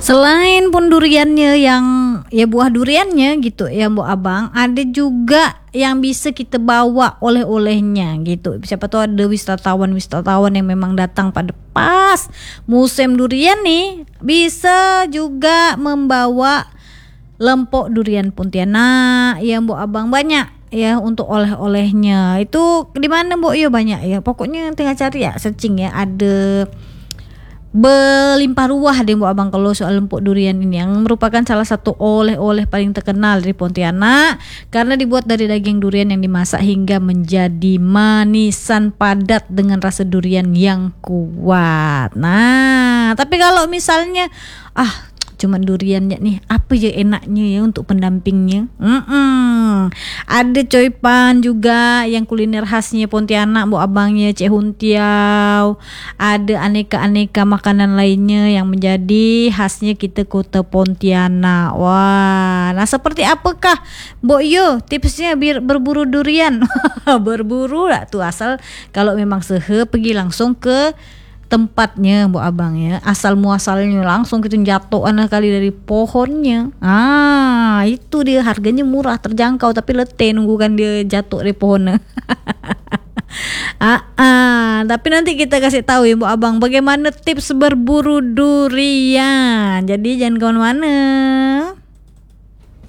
Selain pun duriannya yang ya buah duriannya gitu ya Mbok Abang, ada juga yang bisa kita bawa oleh-olehnya gitu. Siapa tahu ada wisatawan-wisatawan yang memang datang pada pas musim durian nih, bisa juga membawa lempok durian Pontianak ya Mbok Abang, banyak ya untuk oleh-olehnya. Itu di mana Mbok? Ya banyak ya. Pokoknya tinggal cari ya, searching ya, ada berlimpah ruah deh Mbok Abang kalau soal lempok durian ini, yang merupakan salah satu oleh-oleh paling terkenal dari Pontianak karena dibuat dari daging durian yang dimasak hingga menjadi manisan padat dengan rasa durian yang kuat. Nah, tapi kalau misalnya cuma duriannya nih, apa ya enaknya ya untuk pendampingnya? Ada coy pan juga yang kuliner khasnya Pontianak Mbok Abangnya, Cek Huntiau. Ada aneka-aneka makanan lainnya yang menjadi khasnya kita kota Pontianak. Wah, nah seperti apakah Mbok Yo tipsnya biar berburu durian? Berburu lah tuh, asal kalau memang sehe pergi langsung ke tempatnya Mbok Abang ya, asal muasalnya langsung kita jatuh kali dari pohonnya. Itu dia harganya murah, terjangkau, tapi letih nunggu kan dia jatuh dari pohonnya. Tapi nanti kita kasih tahu ya Mbok Abang bagaimana tips berburu durian. Jadi jangan kemana-mana.